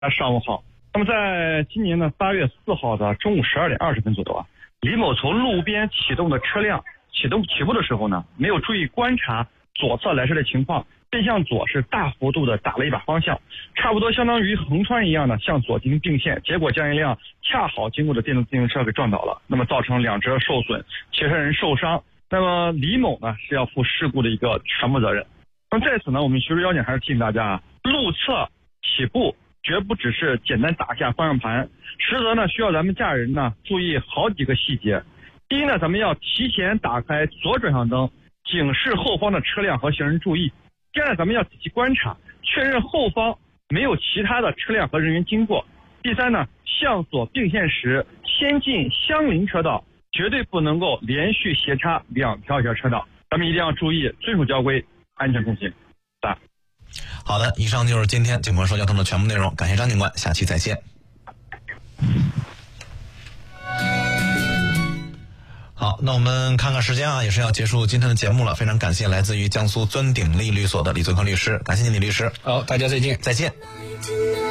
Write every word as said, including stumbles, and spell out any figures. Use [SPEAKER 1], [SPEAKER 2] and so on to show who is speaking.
[SPEAKER 1] 上午好。那么在今年的八月四号的中午十二点二十分左右啊，李某从路边启动的车辆启动起步的时候呢，没有注意观察左侧来车的情况，便向左是大幅度的打了一把方向，差不多相当于横穿一样的向左进行并线，结果将一辆恰好经过的电动自行车给撞倒了，那么造成两者受损，骑车人受伤。那么李某呢是要负事故的一个全部责任。那么在此呢，我们徐州交警还是提醒大家啊，路侧起步绝不只是简单打下方向盘，实则呢需要咱们驾驶人呢注意好几个细节。第一呢，咱们要提前打开左转向灯，警示后方的车辆和行人注意。第二呢，咱们要仔细观察，确认后方没有其他的车辆和人员经过。第三呢，向左并线时先进相邻车道，绝对不能够连续斜插两条小车道。咱们一定要注意遵守交规，安全通行。大
[SPEAKER 2] 好的，以上就是今天警官说交通的全部内容，感谢张警官，下期再见。好，那我们看看时间啊，也是要结束今天的节目了。非常感谢来自于江苏尊鼎利律所的李尊康律师，感谢您李律师。
[SPEAKER 3] 好，大家再见，
[SPEAKER 2] 再见。